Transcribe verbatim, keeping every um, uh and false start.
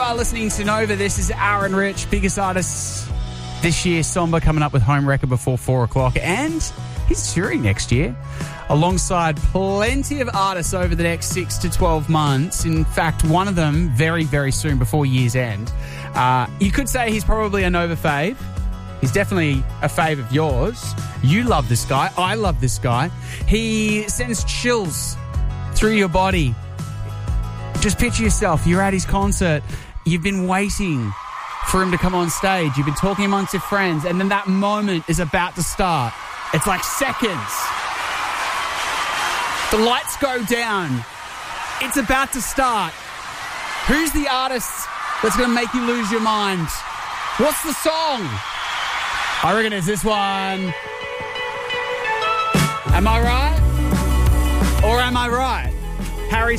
are listening to Nova. This is Aaron Rich, biggest artist this year. Somber coming up with Home Record before four o'clock. And he's touring next year alongside plenty of artists over the next six to twelve months. In fact, one of them very, very soon before year's end. Uh, you could say he's probably a Nova fave. He's definitely a fave of yours. You love this guy. I love this guy. He sends chills through your body. Just picture yourself. You're at his concert. You've been waiting for him to come on stage. You've been talking amongst your friends, and then that moment is about to start. It's like seconds. The lights go down. It's about to start. Who's the artist that's going to make you lose your mind? What's the song? I reckon it's this one. Am I right? Or am I right? Harry